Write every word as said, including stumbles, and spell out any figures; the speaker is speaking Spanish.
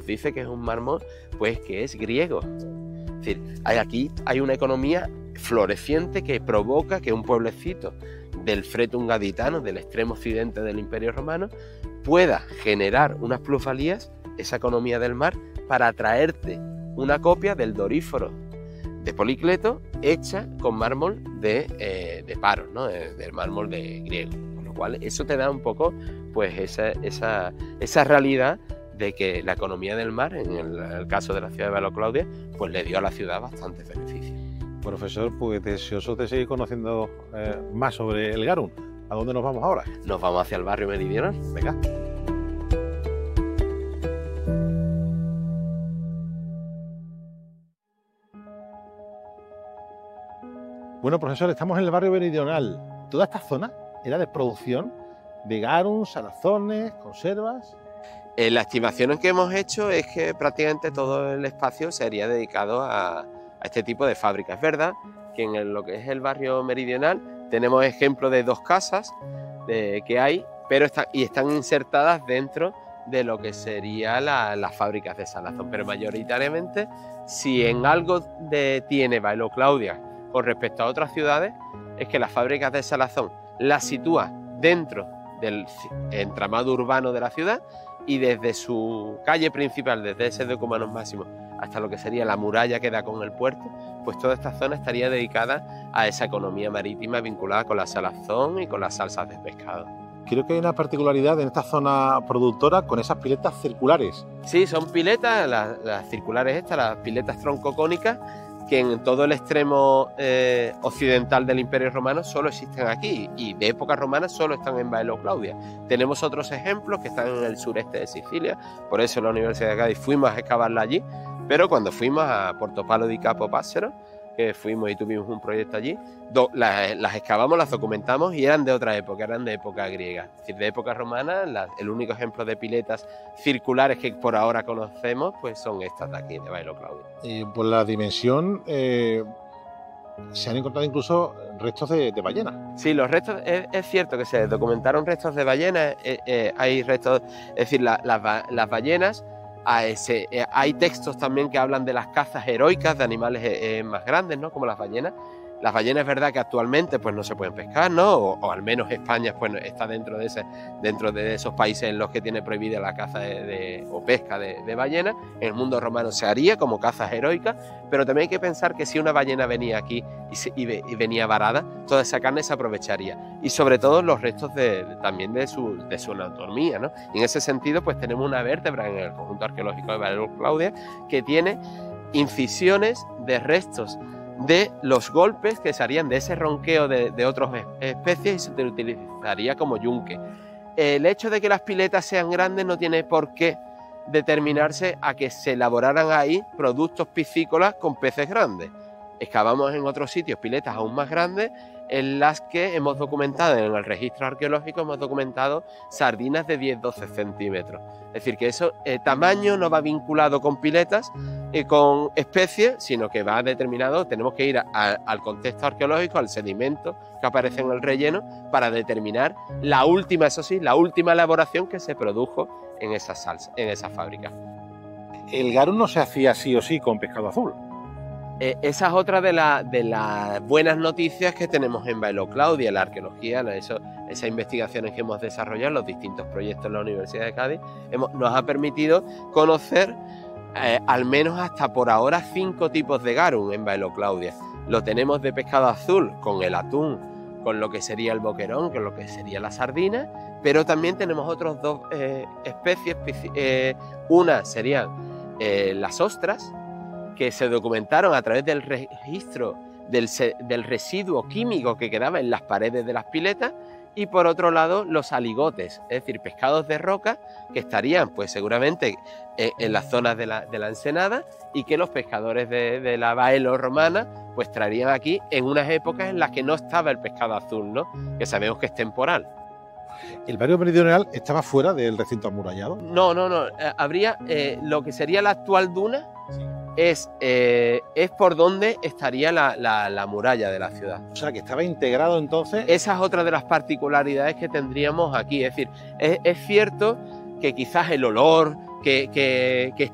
nos dice que es un mármol, pues que es griego. Es decir, hay aquí hay una economía floreciente que provoca que un pueblecito del Fretum gaditano, del extremo occidente del Imperio Romano, pueda generar unas plusvalías, esa economía del mar, para traerte una copia del Doríforo de Policleto hecha con mármol de, eh, de Paros, ¿no? de, del mármol de griego. Con lo cual eso te da un poco pues esa, esa, esa realidad de que la economía del mar, en el, en el caso de la ciudad de Baelo Claudia, pues le dio a la ciudad bastantes beneficios. Profesor, pues deseoso de seguir conociendo eh, más sobre el Garum. ¿A dónde nos vamos ahora? Nos vamos hacia el barrio meridional. Venga. Bueno, profesor, estamos en el barrio meridional. Toda esta zona era de producción de garum, salazones, conservas. Eh, la estimación que hemos hecho es que prácticamente todo el espacio sería dedicado a, a este tipo de fábricas. Es verdad que en el, lo que es el barrio meridional tenemos ejemplos de dos casas de, que hay, pero está, y están insertadas dentro de lo que serían la, las fábricas de salazón. Pero mayoritariamente, si en algo de, tiene Baelo Claudia con respecto a otras ciudades, es que las fábricas de salazón las sitúa dentro del entramado urbano de la ciudad y desde su calle principal, desde ese Decumanus Máximo hasta lo que sería la muralla que da con el puerto, pues toda esta zona estaría dedicada a esa economía marítima vinculada con la salazón y con las salsas de pescado. Creo que hay una particularidad en esta zona productora con esas piletas circulares. Sí, son piletas, las, las circulares estas, las piletas troncocónicas, que en todo el extremo eh, occidental del Imperio Romano solo existen aquí, y de época romana solo están en Baelo Claudia. Tenemos otros ejemplos que están en el sureste de Sicilia, por eso en la Universidad de Cádiz fuimos a excavarla allí, pero cuando fuimos a Portopalo di Capo Passero, que fuimos y tuvimos un proyecto allí, do, las, las excavamos, las documentamos y eran de otra época, eran de época griega. Es decir, de época romana, la, el único ejemplo de piletas circulares que por ahora conocemos pues son estas de aquí, de Baelo Claudia. Y por la dimensión eh, se han encontrado incluso restos de, de ballena. Sí, los restos, es, es cierto que se documentaron restos de ballenas, eh, eh, hay restos, es decir, la, la, las ballenas. A ese, eh, hay textos también que hablan de las cazas heroicas de animales eh, más grandes, ¿no? Como las ballenas. Las ballenas es verdad que actualmente pues, no se pueden pescar, ¿no? O, o al menos España pues, está dentro de, ese, dentro de esos países en los que tiene prohibida la caza de, de, o pesca de, de ballenas. En el mundo romano se haría como cazas heroicas, pero también hay que pensar que si una ballena venía aquí y, se, y, y venía varada, toda esa carne se aprovecharía. Y sobre todo los restos de, de, también de su, de su anatomía, ¿no? Y en ese sentido pues tenemos una vértebra en el conjunto arqueológico de Baelo Claudia que tiene incisiones de restos de los golpes que se harían de ese ronqueo de, de otras especies y se utilizaría como yunque. El hecho de que las piletas sean grandes no tiene por qué determinarse a que se elaboraran ahí productos piscícolas con peces grandes. Excavamos en otros sitios piletas aún más grandes en las que hemos documentado, en el registro arqueológico hemos documentado sardinas de diez a doce centímetros. Es decir, que eso, eh, tamaño no va vinculado con piletas y eh, con especies, sino que va determinado, tenemos que ir a, a, al contexto arqueológico, al sedimento que aparece en el relleno, para determinar la última, eso sí, la última elaboración que se produjo en esa salsa, en esa fábrica. El garum no se hacía sí o sí con pescado azul. Eh, esa es otra de, la, de las buenas noticias que tenemos en Baelo Claudia, la arqueología, la, eso, esas investigaciones que hemos desarrollado, los distintos proyectos en la Universidad de Cádiz, hemos, nos ha permitido conocer eh, al menos hasta por ahora cinco tipos de garum en Baelo Claudia. Lo tenemos de pescado azul con el atún, con lo que sería el boquerón, con lo que sería la sardina, pero también tenemos otras dos eh, especies, eh, una serían eh, las ostras, que se documentaron a través del registro del, del residuo químico que quedaba en las paredes de las piletas, y por otro lado los aligotes, es decir, pescados de roca que estarían pues seguramente en, en las zonas de la, de la Ensenada y que los pescadores de, de la Baelo romana pues traerían aquí en unas épocas en las que no estaba el pescado azul, ¿no? Que sabemos que es temporal. ¿El barrio meridional estaba fuera del recinto amurallado? No, no, no, habría eh, lo que sería la actual duna. Sí. Es, eh, es por donde estaría la, la, la muralla de la ciudad. O sea, que estaba integrado entonces. Esa es otra de las particularidades que tendríamos aquí. Es decir, es, es cierto que quizás el olor que, que, que